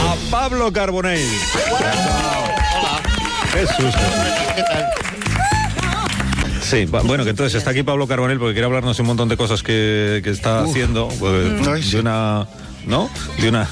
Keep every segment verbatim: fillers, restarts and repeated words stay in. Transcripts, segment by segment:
a Pablo Carbonell. Hola. Jesús. ¿Qué tal? Sí, bueno, que entonces está aquí Pablo Carbonell porque quiere hablarnos de un montón de cosas que, que está Uf. haciendo. Pues, de una... ¿No? De una...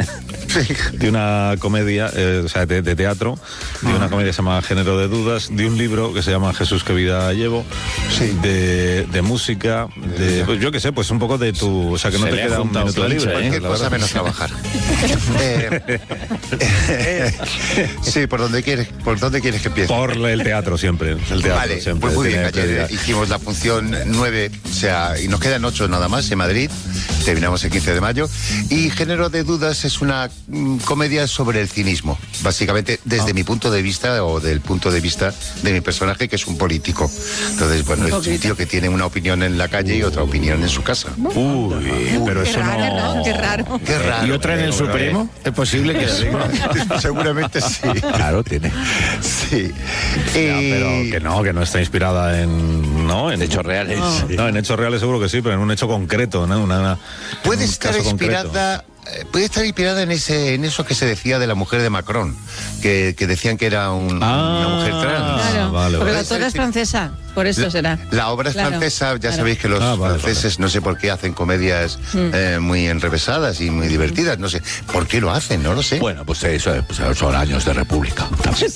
de una comedia, eh, o sea, de, de teatro, de una comedia que se llama Género de Dudas, de un libro que se llama Jesús, qué vida llevo, sí. de, de música, de, pues yo qué sé, pues un poco de tu... O sea, que no se te queda un minuto libre. Cualquier ¿eh? cosa menos trabajar. eh, eh, sí, ¿por dónde quieres, por dónde quieres que empiece? Por el teatro siempre. El teatro vale, siempre. Pues muy bien, ayer hicimos la función nueve, o sea, y nos quedan ocho nada más en Madrid, terminamos el quince de mayo, y Género de Dudas es una mm, comedia sobre el cinismo, básicamente desde ah. mi punto de vista o del punto de vista de mi personaje, que es un político. Entonces, bueno, es un tío que tiene una opinión en la calle y otra opinión en su casa. Uy, Uy pero eso raro, no... Qué raro. Qué raro. ¿Y otra en el pero, Supremo? Eh. ¿Es posible que sí? Seguramente sí. Claro, tiene. Sí. Ya, pero que no, que no está inspirada en... ¿no? En hechos reales. No. no, en hechos reales seguro que sí, pero en un hecho concreto, ¿no? Una, una, Puede estar inspirada... Concreto. Puede estar inspirada en ese en eso que se decía de la mujer de Macron, que, que decían que era un, ah, una mujer trans. Claro, vale, porque vale. la autora es francesa, por eso la, será. La obra es claro, francesa, ya claro. sabéis que los ah, vale, franceses vale. no sé por qué hacen comedias mm. eh, muy enrevesadas y muy divertidas, no sé por qué lo hacen, no lo sé. Bueno, pues eso pues son años de república.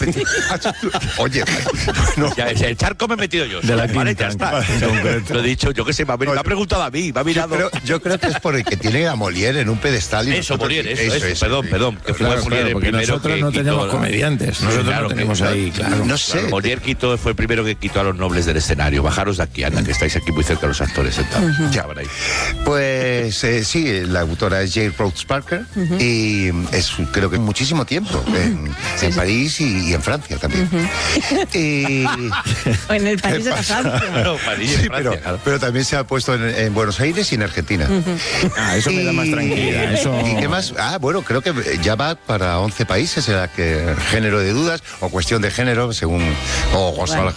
Oye, bueno. Ya, el charco me he metido yo. De la vale, quinta, ya está. Lo he dicho, yo qué sé, me ha, me ha preguntado a mí, me ha mirado. Yo creo, yo creo que es porque tiene a Molière en un pedestal. Y eso, nosotros, Molière, eso, eso, eso, eso, perdón, sí. perdón, que fue claro, Molière claro, el porque primero nosotros que no quitó, tenemos ¿no? comediantes, nosotros claro, no tenemos ahí, claro. No sé. Claro, Molière quitó, fue el primero que quitó a los nobles del escenario. Bajaros de aquí, anda, que estáis aquí muy cerca de los actores sentados. Uh-huh. Ya veréis. Pues eh, sí, la autora es Jane Rhodes Parker uh-huh. y es creo que muchísimo tiempo en, sí, en sí. París y, y en Francia también. Uh-huh. y... o en el país de la Francia. Claro, París, sí, Francia, pero, claro. pero también se ha puesto en, en Buenos Aires y en Argentina. Uh-huh. Ah, eso y... me da más tranquila. Eso... ¿Y qué más? Ah, bueno, creo que ya va para once países en la que Género de Dudas o Cuestión de Género, según o bueno.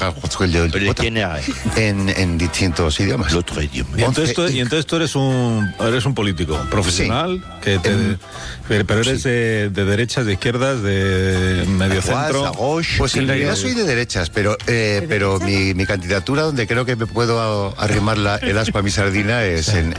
en, en distintos idiomas. Y entonces, tú, y entonces tú eres un eres un político profesional sí. que te, um, pero eres sí. de, de derechas, de izquierdas, de medio centro. Pues en realidad soy de derechas, pero eh, pero mi, mi candidatura donde creo que me puedo arrimar la, el aspa a mi sardina es en,